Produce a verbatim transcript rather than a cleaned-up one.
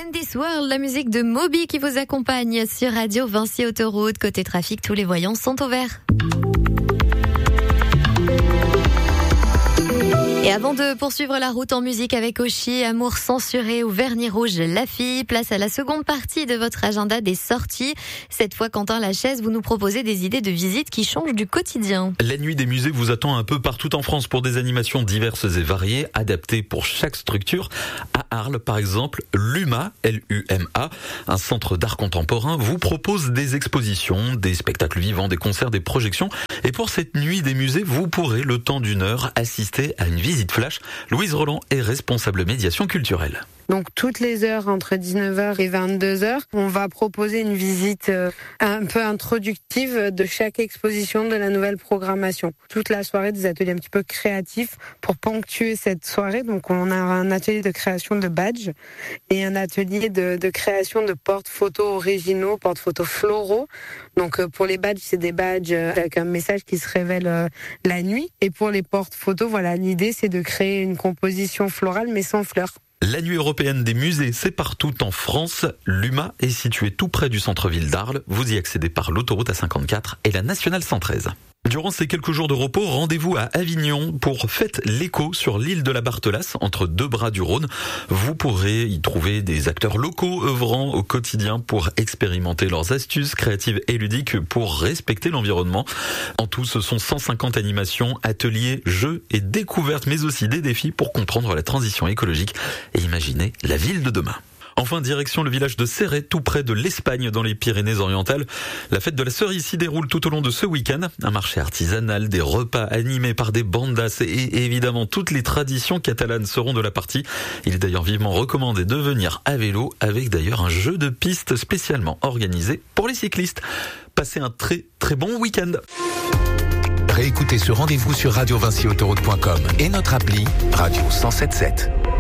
In This World, la musique de Moby qui vous accompagne sur Radio Vinci Autoroute. Côté trafic, tous les voyants sont au vert. Et avant de poursuivre la route en musique avec Oshi, Amour censuré ou Vernis rouge, La Fille, place à la seconde partie de votre agenda des sorties. Cette fois, Quentin Lachaise, vous nous proposez des idées de visites qui changent du quotidien. La nuit des musées vous attend un peu partout en France pour des animations diverses et variées, adaptées pour chaque structure. À Arles, par exemple, l'U M A, L U M A, un centre d'art contemporain, vous propose des expositions, des spectacles vivants, des concerts, des projections. Et pour cette nuit des musées, vous pourrez, le temps d'une heure, assister à une visite flash. Louise Roland est responsable médiation culturelle. Donc toutes les heures entre dix-neuf heures et vingt-deux heures, on va proposer une visite un peu introductive de chaque exposition de la nouvelle programmation. Toute la soirée, des ateliers un petit peu créatifs pour ponctuer cette soirée. Donc on a un atelier de création de badges et un atelier de, de création de porte-photos originaux, porte-photos floraux. Donc pour les badges, c'est des badges avec un message qui se révèle la nuit. Et pour les porte-photos, voilà, l'idée c'est de créer une composition florale mais sans fleurs. La nuit européenne des musées, c'est partout en France. L'U M A est situé tout près du centre-ville d'Arles. Vous y accédez par l'autoroute A cinquante-quatre et la nationale cent treize. Durant ces quelques jours de repos, rendez-vous à Avignon pour Fête l'Écho sur l'île de la Barthelasse, entre deux bras du Rhône. Vous pourrez y trouver des acteurs locaux œuvrant au quotidien pour expérimenter leurs astuces créatives et ludiques pour respecter l'environnement. En tout, ce sont cent cinquante animations, ateliers, jeux et découvertes, mais aussi des défis pour comprendre la transition écologique et imaginer la ville de demain. Enfin, direction le village de Céret, tout près de l'Espagne, dans les Pyrénées-Orientales. La fête de la cerise s'y déroule tout au long de ce week-end. Un marché artisanal, des repas animés par des bandas et évidemment toutes les traditions catalanes seront de la partie. Il est d'ailleurs vivement recommandé de venir à vélo, avec d'ailleurs un jeu de piste spécialement organisé pour les cyclistes. Passez un très très bon week-end. Réécoutez ce rendez-vous sur radio vinci autoroute point com et notre appli Radio cent soixante-dix-sept.